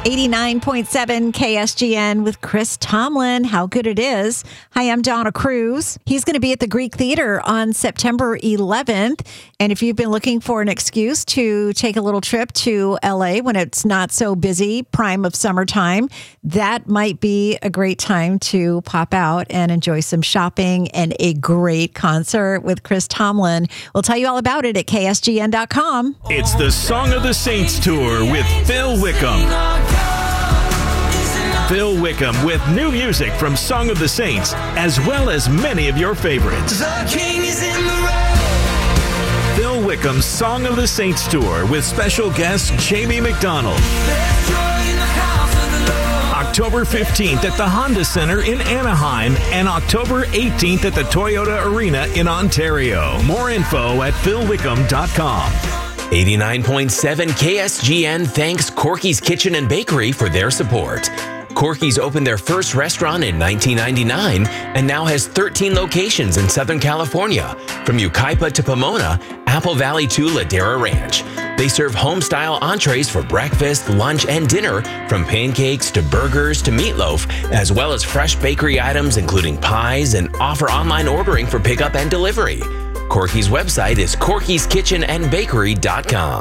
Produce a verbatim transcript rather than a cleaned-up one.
eighty-nine point seven K S G N with Chris Tomlin. How good it is. Hi, I'm Donna Cruz. He's going to be at the Greek Theater on September eleventh. And if you've been looking for an excuse to take a little trip to L A when it's not so busy, prime of summertime, that might be a great time to pop out and enjoy some shopping and a great concert with Chris Tomlin. We'll tell you all about it at K S G N dot com. It's the Song of the Saints Tour with Phil Wickham. Phil Wickham with new music from Song of the Saints, as well as many of your favorites. Phil Wickham's Song of the Saints Tour with special guest Jamie McDonald. October fifteenth at the Honda Center in Anaheim and October eighteenth at the Toyota Arena in Ontario. More info at phil wickham dot com. eighty-nine point seven K S G N thanks Corky's Kitchen and Bakery for their support. Corky's opened their first restaurant in nineteen ninety-nine and now has thirteen locations in Southern California, from Yucaipa to Pomona, Apple Valley to Ladera Ranch. They serve home-style entrees for breakfast, lunch, and dinner, from pancakes to burgers to meatloaf, as well as fresh bakery items including pies, and offer online ordering for pickup and delivery. Corky's website is corkys kitchen and bakery dot com.